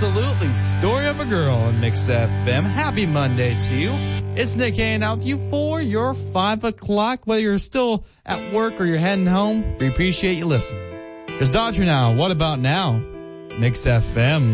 Absolutely. Story of a Girl on Mix FM. Happy Monday to you. It's Nick hanging out with you for your 5 o'clock. Whether you're still at work or you're heading home, we appreciate you listening. There's Daughtry now. What about now? Mix FM.